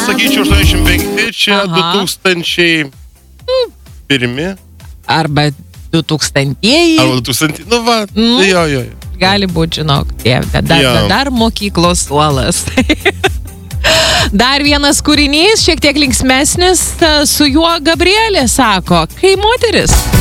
sakyčiau 85, čia 2001. Arba 2000-ieji. Arba 2000, nu va, jo. Gali būti, žinok, dar mokyklos suolas. Dar vienas kūrinys, šiek tiek linksmesnis, su juo Gabrielė sako, kai moteris